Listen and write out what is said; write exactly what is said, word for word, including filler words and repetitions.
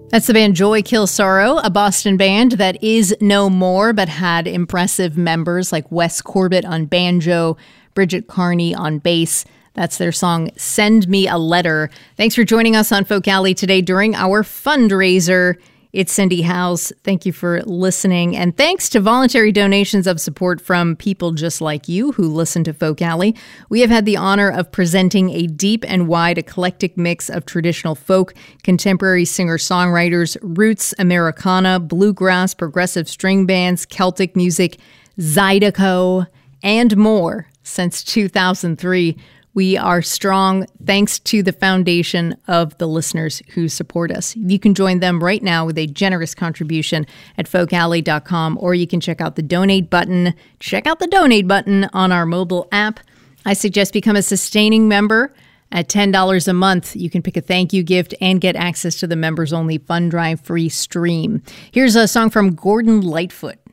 That's the band Joy Kill Sorrow, a Boston band that is no more, but had impressive members like Wes Corbett on banjo, Bridget Carney on bass. That's their song, Send Me a Letter. Thanks for joining us on Folk Alley today during our fundraiser. It's Cindy Howes. Thank you for listening. And thanks to voluntary donations of support from people just like you who listen to Folk Alley. We have had the honor of presenting a deep and wide eclectic mix of traditional folk, contemporary singer-songwriters, roots, Americana, bluegrass, progressive string bands, Celtic music, Zydeco, and more since two thousand three. We are strong thanks to the foundation of the listeners who support us. You can join them right now with a generous contribution at folk alley dot com, or you can check out the donate button. Check out the donate button on our mobile app. I suggest become a sustaining member. At ten dollars a month, you can pick a thank you gift and get access to the members-only Fund Drive free stream. Here's a song from Gordon Lightfoot.